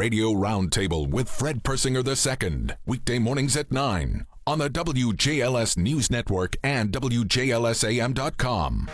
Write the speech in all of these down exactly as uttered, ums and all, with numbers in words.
Radio Roundtable with Fred Persinger the Second, weekday mornings at nine on the W J L S News Network and W J L S A M dot com.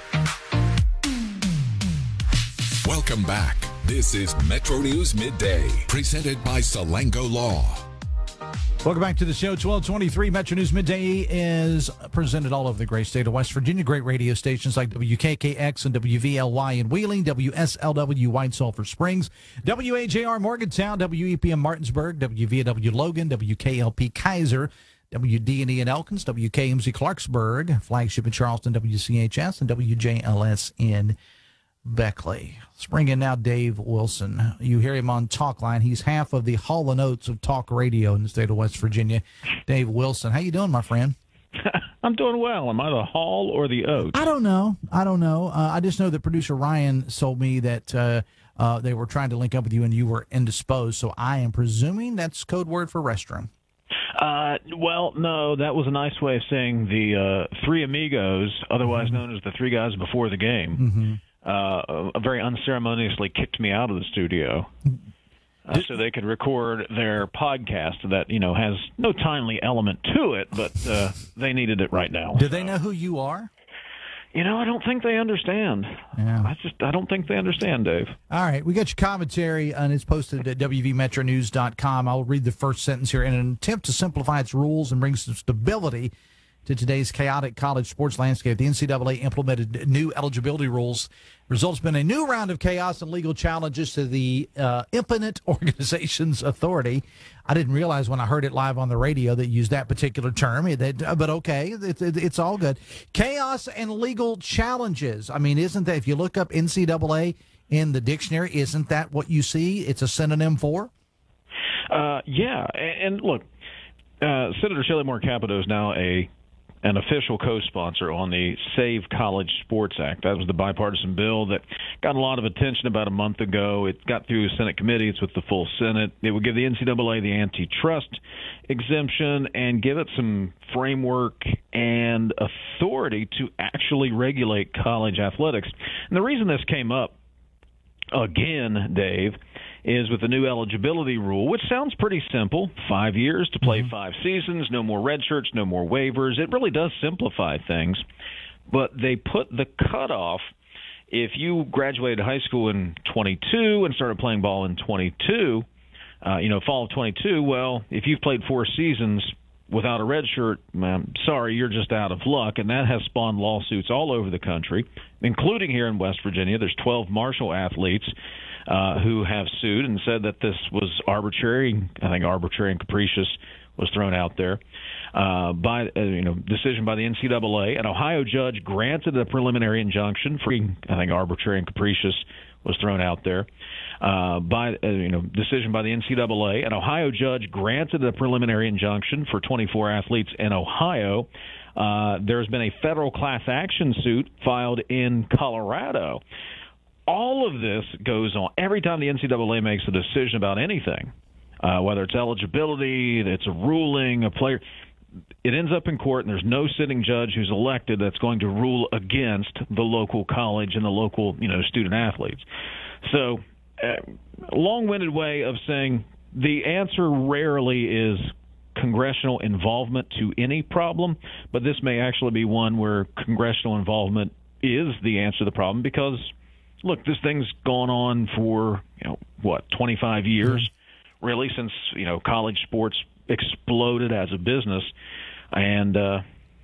Welcome back. This is Metro News Midday, presented by Salango Law. Welcome back to the show. twelve twenty-three Metro News Midday is presented all over the great state of West Virginia. Great radio stations like W K K X and W V L Y in Wheeling, W S L W White Sulphur Springs, W A J R Morgantown, W E P M Martinsburg, W V W Logan, W K L P Kaiser, W D and E in Elkins, W K M Z Clarksburg, Flagship in Charleston, W C H S, and W J L S in Beckley. Let's bring in now Dave Wilson. You hear him on Talk Line. He's half of the Hall and Oates of talk radio in the state of West Virginia. Dave Wilson, how you doing, my friend? I'm doing well. Am I the Hall or the Oates? I don't know. I don't know. Uh, I just know that producer Ryan told me that uh, uh, they were trying to link up with you and you were indisposed. So I am presuming that's code word for restroom. Uh, well, no, that was a nice way of saying the uh, Three Amigos, otherwise mm-hmm. known as the Three Guys Before the Game. Mm-hmm. Uh, very unceremoniously kicked me out of the studio uh, so they could record their podcast that, you know, has no timely element to it, but uh, they needed it right now. Do so. they know who you are? You know, I don't think they understand. Yeah. I just, I don't think they understand, Dave. All right. We got your commentary, and it's posted at W V metro news dot com. I'll read the first sentence here. In an attempt to simplify its rules and bring some stability to today's chaotic college sports landscape, the N C double A implemented new eligibility rules. Results been a new round of chaos and legal challenges to the uh, impotent organization's authority. I didn't realize when I heard it live on the radio that used that particular term, that, but okay, it, it, it's all good. Chaos and legal challenges. I mean, isn't that, if you look up N C double A in the dictionary, isn't that what you see? It's a synonym for? Uh, yeah, and, and look, uh, Senator Shelley Moore Capito is now a an official co-sponsor on the Save College Sports Act. That was the bipartisan bill that got a lot of attention about a month ago. It got through Senate committee. It's with the full Senate. It would give the N C double A the antitrust exemption and give it some framework and authority to actually regulate college athletics. And the reason this came up again, Dave, is with the new eligibility rule, which sounds pretty simple. Five years to play mm-hmm. five seasons, no more red shirts, no more waivers. It really does simplify things. But they put the cutoff, if you graduated high school in twenty-two and started playing ball in twenty-two, uh, you know, fall of twenty-two, well, if you've played four seasons without a red shirt, I'm sorry, you're just out of luck. And that has spawned lawsuits all over the country, including here in West Virginia. There's twelve Marshall athletes Uh, who have sued and said that this was arbitrary. I think arbitrary and capricious was thrown out there uh, by uh, you know decision by the N C double A. An Ohio judge granted a preliminary injunction for I think arbitrary and capricious was thrown out there uh, by uh, you know decision by the N C double A. An Ohio judge granted a preliminary injunction for twenty-four athletes in Ohio. Uh, there's been a federal class action suit filed in Colorado. All of this goes on every time the N C double A makes a decision about anything, uh, whether it's eligibility, it's a ruling, a player. It ends up in court, and there's no sitting judge who's elected that's going to rule against the local college and the local, you know, student athletes. So, uh, long-winded way of saying the answer rarely is congressional involvement to any problem, but this may actually be one where congressional involvement is the answer to the problem because, look, this thing's gone on for, you know, what, twenty-five years, mm-hmm. really, since, you know, college sports exploded as a business. And, uh,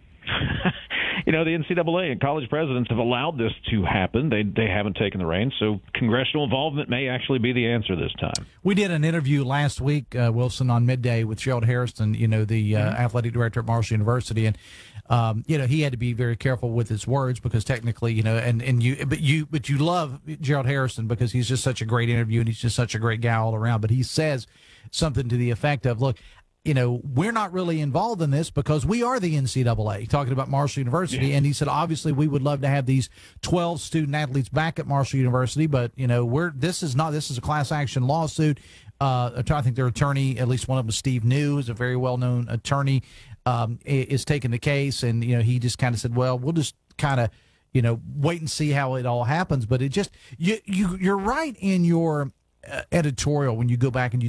you know, the N C double A and college presidents have allowed this to happen. They they haven't taken the reins. So congressional involvement may actually be the answer this time. We did an interview last week, uh, Wilson, on Midday with Gerald Harrison, you know, the uh, mm-hmm. athletic director at Marshall University. And, um, you know, he had to be very careful with his words because technically, you know, and, and you, but you, but you love Gerald Harrison because he's just such a great interview and he's just such a great guy all around. But he says something to the effect of, look, you know, we're not really involved in this because we are the N C double A, talking about Marshall University. Yeah. And he said, obviously, we would love to have these twelve student athletes back at Marshall University, but, you know, we're this is not this is a class action lawsuit. Uh, I think their attorney, at least one of them, Steve New, is a very well-known attorney, um, is taking the case. And, you know, he just kind of said, well, we'll just kind of, you know, wait and see how it all happens. But it just you, you you're right in your uh, editorial when you go back and you